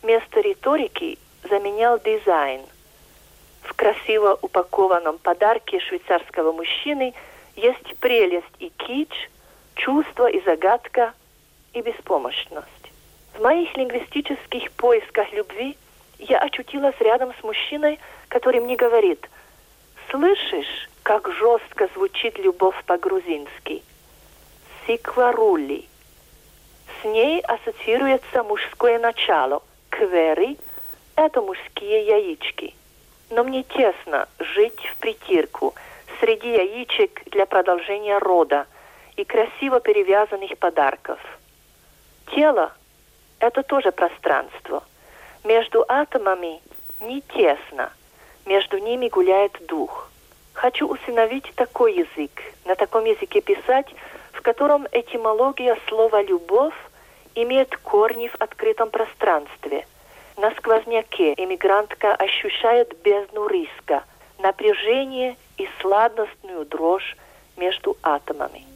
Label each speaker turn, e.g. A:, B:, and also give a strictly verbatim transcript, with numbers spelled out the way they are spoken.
A: место риторики заменял дизайн. В красиво упакованном подарке швейцарского мужчины есть прелесть и кич, чувство и загадка, и беспомощность. В моих лингвистических поисках любви я очутилась рядом с мужчиной, который мне говорит: «Слышишь, как жестко звучит любовь по-грузински? Сикварули». С ней ассоциируется мужское начало. Квери – это мужские яички. Но мне тесно жить в притирку среди яичек для продолжения рода и красиво перевязанных подарков. Тело – это тоже пространство. Между атомами не тесно, между ними гуляет дух. Хочу усыновить такой язык, на таком языке писать, в котором этимология слова «любовь» имеет корни в открытом пространстве. На сквозняке эмигрантка ощущает бездну риска, напряжение и сладостную дрожь между атомами.